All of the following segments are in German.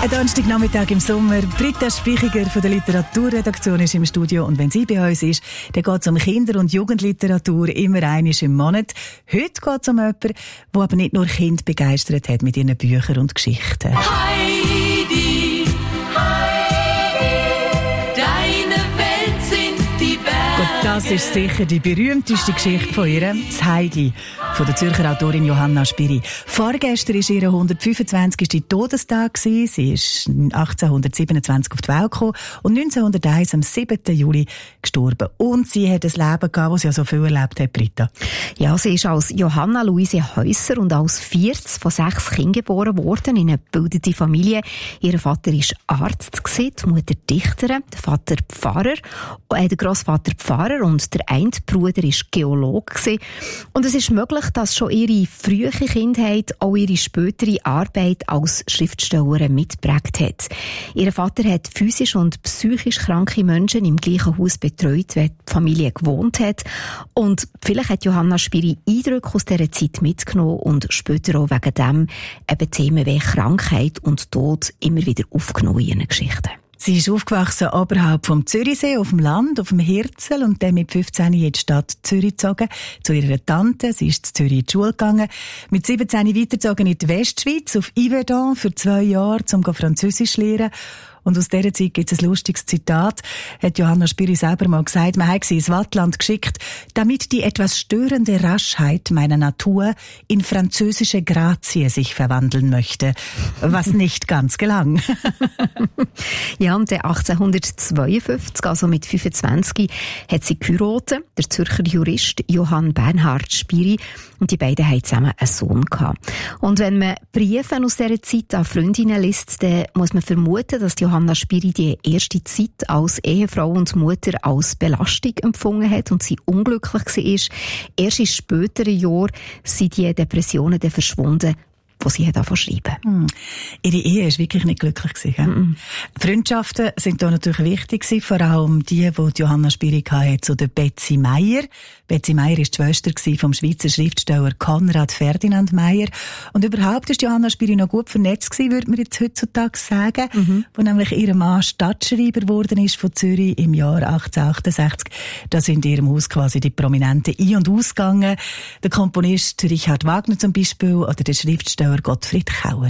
Ein Donnerstagnachmittag im Sommer. Britta Spichiger von der Literaturredaktion ist im Studio. Und wenn sie bei uns ist, dann geht es um Kinder- und Jugendliteratur immer einmal im Monat. Heute geht es um jemanden, der aber nicht nur Kinder begeistert hat mit ihren Büchern und Geschichten. Heidi, Heidi, deine Welt sind die Berge. Und das ist sicher die berühmteste Geschichte von ihr, das Heidi, von der Zürcher Autorin Johanna Spyri. Vorgestern war ihr 125. Todestag. Sie ist 1827 auf die Welt gekommen und 1901 am 7. Juli gestorben. Und sie hat ein Leben gehabt, das sie ja so viel erlebt hat, Britta. Ja, sie ist als Johanna Luise Häuser und als 4. von 6 Kindern geboren worden, in eine gebildete Familie. Ihr Vater war Arzt, die Mutter Dichterin, der Vater Pfarrer, der Grossvater Pfarrer und der eine Bruder war Geologe. Und es ist möglich, dass schon ihre frühe Kindheit auch ihre spätere Arbeit als Schriftstellerin mitgeprägt hat. Ihr Vater hat physisch und psychisch kranke Menschen im gleichen Haus betreut, wie die Familie gewohnt hat. Und vielleicht hat Johanna Spyri Eindrücke aus dieser Zeit mitgenommen und später auch wegen dem eben Themen wie Krankheit und Tod immer wieder aufgenommen in ihren Geschichten. Sie ist aufgewachsen oberhalb vom Zürichsee, auf dem Land, auf dem Hirzel, und dann mit 15 in die Stadt Zürich gezogen, zu ihrer Tante. Sie ist in Zürich in die Schule gegangen. Mit 17 weitergezogen in die Westschweiz, auf Yverdon, für 2 Jahre, um Französisch zu lernen. Und aus dieser Zeit gibt es ein lustiges Zitat, hat Johanna Spyri selber mal gesagt, man hat sie ins Wattland geschickt, damit die etwas störende Raschheit meiner Natur in französische Grazie sich verwandeln möchte, was nicht ganz gelang. Ja, und 1852, also mit 25, hat sie geheiratet, der Zürcher Jurist Johann Bernhard Spyri, und die beiden haben zusammen einen Sohn gehabt. Und wenn man Briefe aus dieser Zeit an Freundinnen liest, dann muss man vermuten, dass Johanna Spyri die erste Zeit als Ehefrau und Mutter als Belastung empfunden hat und sie unglücklich war. Erst in späteren Jahren sind die Depressionen dann verschwunden, die sie angefangen zu schreiben. Ihre Ehe war wirklich nicht glücklich gewesen. Freundschaften sind da natürlich wichtig gewesen, vor allem die Johanna Spyri hatte zu der Betsy Meyer. Betsy Meyer war die Schwester vom Schweizer Schriftsteller Konrad Ferdinand Meyer. Und überhaupt ist Johanna Spyri noch gut vernetzt gewesen, würde man jetzt heutzutage sagen, wo nämlich ihr Mann Stadtschreiber geworden ist von Zürich im Jahr 1868. Da sind in ihrem Haus quasi die Prominenten ein- und ausgegangen. Der Komponist Richard Wagner zum Beispiel oder der Schriftsteller Gottfried Kauer.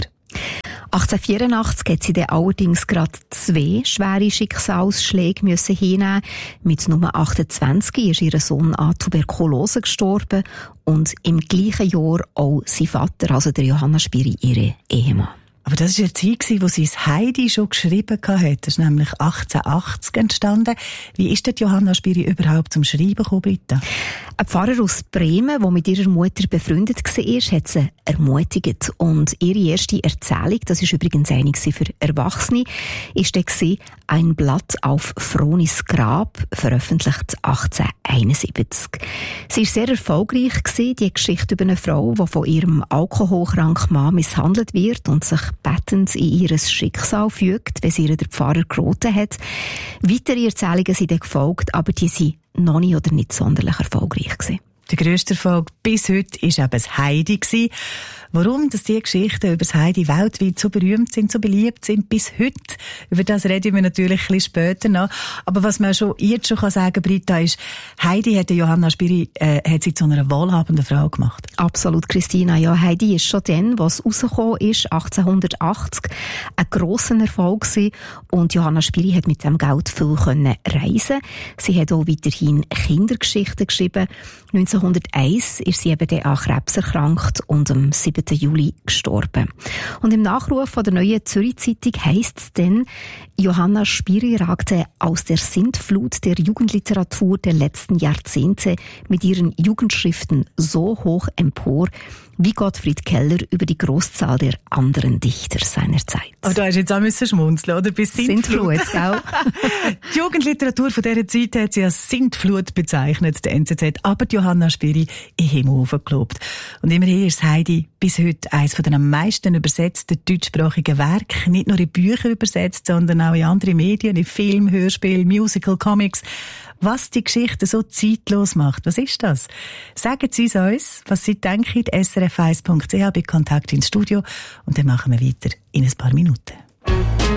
1884 hat sie dann allerdings gerade 2 schwere Schicksalsschläge hinnehmen. Mit Nummer 28 ist ihr Sohn an Tuberkulose gestorben und im gleichen Jahr auch sein Vater, also der Johanna Spyri, ihre Ehemann. Aber das war eine Zeit, wo sie das Heidi schon geschrieben hat. Das ist nämlich 1880 entstanden. Wie ist denn Johanna Spyri überhaupt zum Schreiben gekommen, Britta? Ein Pfarrer aus Bremen, der mit ihrer Mutter befreundet war, hat sie ermutigt. Und ihre erste Erzählung, das ist übrigens eine für Erwachsene, ist dann «Ein Blatt auf Fronis Grab», veröffentlicht 1871. Sie war sehr erfolgreich, die Geschichte über eine Frau, die von ihrem alkoholkranken Mann misshandelt wird und sich bettend in ihr Schicksal fügt, wenn sie ihr der Pfarrer geraten hat. Weitere Erzählungen sind dann gefolgt, aber die sind noch nicht oder nicht sonderlich erfolgreich gewesen. Der grösste Erfolg bis heute war eben das Heidi gewesen. Warum dass diese Geschichten über das Heidi weltweit so berühmt sind, so beliebt sind bis heute, über das reden wir natürlich ein bisschen später noch. Aber was man schon jetzt schon sagen kann, Britta, ist, Heidi hat Johanna Spyri hat sie zu einer wohlhabenden Frau gemacht. Absolut, Christina. Ja, Heidi ist schon dann, was rausgekommen ist, 1880, ein grosser Erfolg gewesen. Und Johanna Spyri hat mit dem Geld viel reisen. Sie hat auch weiterhin Kindergeschichten geschrieben. 1901 ist sie eben an Krebs erkrankt und am 7. Juli gestorben. Und im Nachruf von der Neuen Zürich Zeitung heisst es dann, Johanna Spyri ragte aus der Sintflut der Jugendliteratur der letzten Jahrzehnte mit ihren Jugendschriften so hoch empor, wie Gottfried Keller über die Großzahl der anderen Dichter seiner Zeit. Aber da hast du jetzt auch schmunzeln, oder? Bis Sintflut, gell? Die Jugendliteratur von dieser Zeit hat sie als Sintflut bezeichnet, der NZZ. Aber die Johanna Spyri in Himmel hochgelobt. Und immerhin ist Heidi bis heute eines der am meisten übersetzten deutschsprachigen Werke. Nicht nur in Bücher übersetzt, sondern auch in andere Medien, in Film, Hörspiel, Musical, Comics. Was die Geschichte so zeitlos macht, was ist das? Sagen Sie es uns, was Sie denken, srf1.ch bei Kontakt ins Studio. Und dann machen wir weiter in ein paar Minuten.